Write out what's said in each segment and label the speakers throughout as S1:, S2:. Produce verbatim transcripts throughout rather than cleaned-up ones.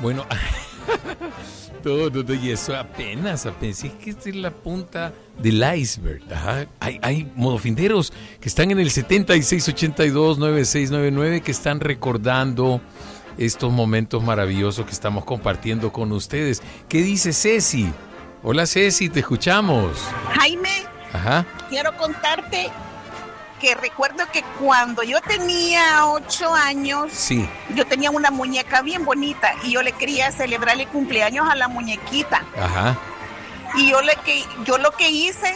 S1: Bueno, todo, y eso apenas, apenas, es que esta es la punta del iceberg. Ajá. Hay, hay modofinderos que están en el setenta y seis ochenta y dos noventa y seis noventa y nueve que están recordando estos momentos maravillosos que estamos compartiendo con ustedes. ¿Qué dice Ceci? Hola Ceci, te escuchamos.
S2: Jaime,
S1: Ajá.
S2: quiero contarte que recuerdo que cuando yo tenía ocho años,
S1: Sí.
S2: yo tenía una muñeca bien bonita y yo le quería celebrar el cumpleaños a la muñequita.
S1: Ajá.
S2: Y yo, le que, yo lo que hice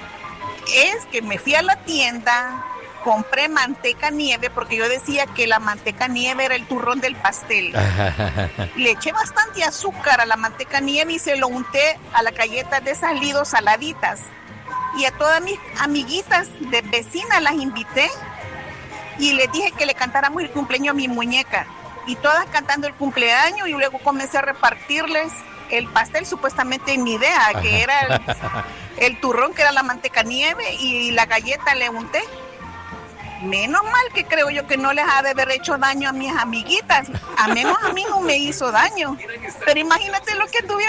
S2: es que me fui a la tienda, compré manteca nieve, porque yo decía que la manteca nieve era el turrón del pastel. Le eché bastante azúcar a la manteca nieve y se lo unté a las galletas de esas Lido saladitas. Y a todas mis amiguitas de vecinas las invité y les dije que le cantáramos el cumpleaños a mi muñeca. Y todas cantando el cumpleaños, y luego comencé a repartirles el pastel, supuestamente mi idea, que era el, el turrón, que era la manteca nieve, y la galleta le unté. Menos mal que creo yo que no les ha de haber hecho daño a mis amiguitas. A menos a mí no me hizo daño. Pero imagínate lo que estuve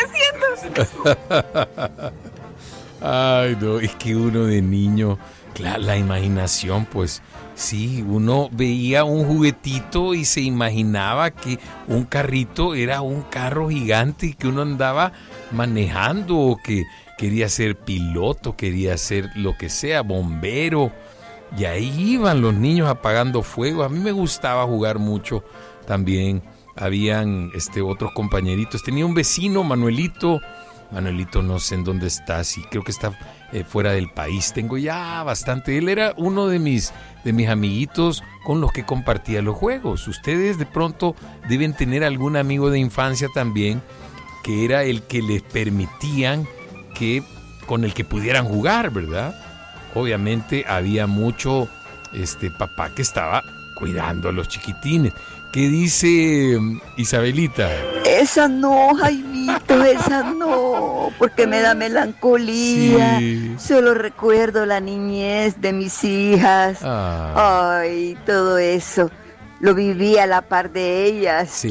S2: haciendo.
S1: Ay, no, es que uno de niño, claro, la imaginación, pues sí, uno veía un juguetito y se imaginaba que un carrito era un carro gigante y que uno andaba manejando, o que quería ser piloto, quería ser lo que sea, bombero. Y ahí iban los niños apagando fuego. A mí me gustaba jugar mucho también. Habían este, otros compañeritos. Tenía un vecino, Manuelito. Manuelito no sé en dónde está, sí, creo que está eh, fuera del país. Tengo ya bastante. Él era uno de mis, de mis amiguitos con los que compartía los juegos. Ustedes de pronto deben tener algún amigo de infancia también, que era el que les permitían que, con el que pudieran jugar, ¿verdad? Obviamente había mucho este papá que estaba cuidando a los chiquitines. ¿Qué dice Isabelita?
S3: Esa no, Jaimito, esa no, porque me da melancolía.
S1: Sí.
S3: Solo recuerdo la niñez de mis hijas.
S1: Ah.
S3: Ay, todo eso. Lo viví a la par de ellas.
S1: Sí.